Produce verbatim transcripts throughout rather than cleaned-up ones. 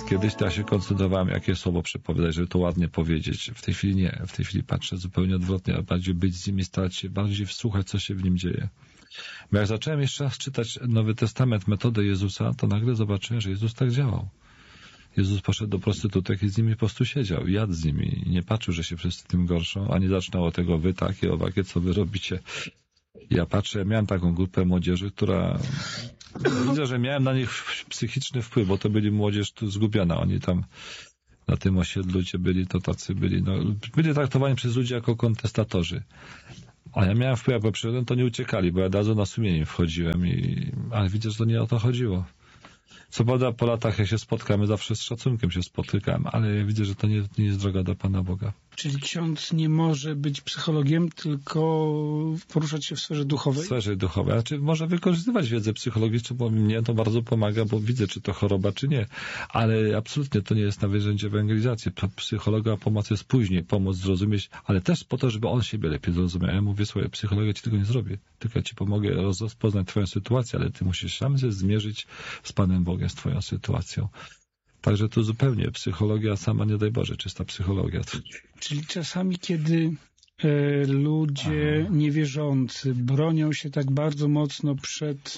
Kiedyś to ja się koncentrowałem, jakie słowo przepowiadać, żeby to ładnie powiedzieć. W tej chwili nie. W tej chwili patrzę zupełnie odwrotnie, a bardziej być z nim i starać się bardziej wsłuchać, co się w nim dzieje. Bo jak zacząłem jeszcze raz czytać Nowy Testament, metodę Jezusa, to nagle zobaczyłem, że Jezus tak działał. Jezus poszedł do prostytutek i z nimi po prostu siedział, jadł z nimi i nie patrzył, że się wszyscy tym gorszą, ani zaczynał od tego wy takie, owakie, co wy robicie. Ja patrzę, ja miałem taką grupę młodzieży, która... Widzę, że miałem na nich psychiczny wpływ, bo to byli młodzież tu zgubiona. Oni tam na tym osiedlu, gdzie byli, to tacy byli, no, byli traktowani przez ludzi jako kontestatorzy. A ja miałem wpływ, jak go przyszedłem, to nie uciekali, bo ja od razu na sumienie wchodziłem i... Ale widzę, że to nie o to chodziło. Co prawda po latach, jak się spotkamy, zawsze z szacunkiem się spotykam, ale ja widzę, że to nie, nie jest droga do Pana Boga. Czyli ksiądz nie może być psychologiem, tylko poruszać się w sferze duchowej? W sferze duchowej. Znaczy może wykorzystywać wiedzę psychologiczną, bo mnie to bardzo pomaga, bo widzę, czy to choroba, czy nie. Ale absolutnie to nie jest narzędzie ewangelizacji. Psychologa pomoc jest później, pomóc zrozumieć, ale też po to, żeby on siebie lepiej zrozumiał. Ja mówię swoje, psychologia ci tego nie zrobię. Tylko ja ci pomogę rozpoznać twoją sytuację, ale ty musisz sam się zmierzyć z Panem Bogiem, z twoją sytuacją. Także to zupełnie psychologia sama, nie daj Boże, czysta psychologia. Czyli czasami, kiedy e, ludzie Aha. niewierzący bronią się tak bardzo mocno przed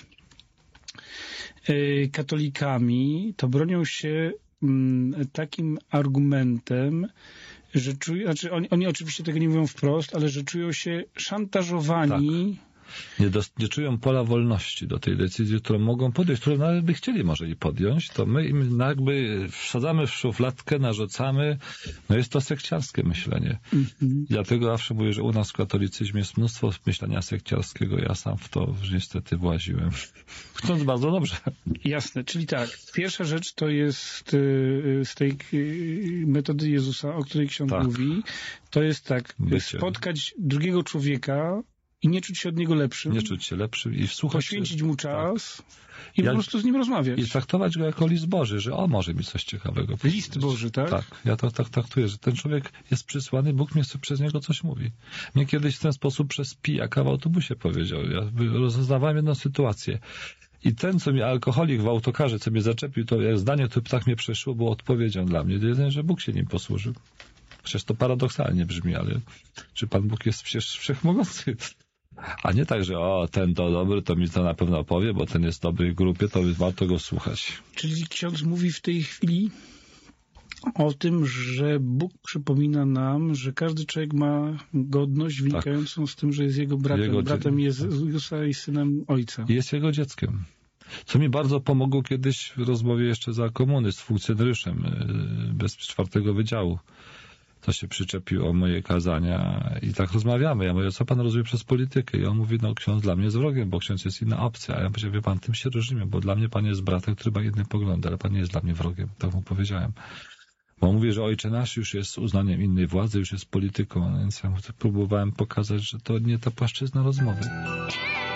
e, katolikami, to bronią się m, takim argumentem, że czują, znaczy oni, oni oczywiście tego nie mówią wprost, ale że czują się szantażowani. Tak. Nie, do, nie czują pola wolności do tej decyzji, którą mogą podjąć, którą nawet by chcieli może i podjąć, to my im jakby wsadzamy w szufladkę, narzucamy, no jest to sekciarskie myślenie. Mm-hmm. Dlatego zawsze mówię, że u nas w katolicyzmie jest mnóstwo myślenia sekciarskiego, ja sam w to niestety właziłem. Chcąc bardzo dobrze. Jasne, czyli tak, pierwsza rzecz to jest y, z tej y, metody Jezusa, o której ksiądz tak. mówi, to jest tak, Bycie. spotkać drugiego człowieka i nie czuć się od niego lepszym. Nie czuć się lepszym i słuchać. Poświęcić mu czas tak. i ja, po prostu z nim rozmawiać. I traktować go jako list Boży, że o, może mi coś ciekawego powiedzieć. List Boży, tak? Tak, ja to tak traktuję, że ten człowiek jest przysłany, Bóg mnie przez niego coś mówi. Mnie kiedyś w ten sposób przez pijaka w autobusie powiedział. Ja rozeznawałem jedną sytuację. I ten, co mi alkoholik w autokarze, co mnie zaczepił, to jak zdanie, to tak mnie przeszło, było odpowiedzią dla mnie. Jeden, że Bóg się nim posłużył. Przecież to paradoksalnie brzmi, ale czy Pan Bóg jest przecież wszechmogący? A nie tak, że o, ten to dobry, to mi to na pewno opowie, bo ten jest dobry w grupie, to warto go słuchać. Czyli ksiądz mówi w tej chwili o tym, że Bóg przypomina nam, że każdy człowiek ma godność wynikającą tak. z tym, że jest jego bratem, jego bratem Jezusa i synem Ojca. Jest jego dzieckiem. Co mi bardzo pomogło kiedyś w rozmowie jeszcze za komuny z funkcjonariuszem bez czwartego wydziału. To się przyczepił o moje kazania i tak rozmawiamy. Ja mówię, co pan rozumie przez politykę? I on mówi, no ksiądz dla mnie jest wrogiem, bo ksiądz jest inna opcja. A ja powiedziałem, wie pan, tym się różnimy, bo dla mnie pan jest bratem, który ma inne poglądy, ale pan nie jest dla mnie wrogiem. Tak mu powiedziałem. Bo on mówi, że Ojcze Nasz już jest uznaniem innej władzy, już jest polityką, więc ja próbowałem pokazać, że to nie ta płaszczyzna rozmowy.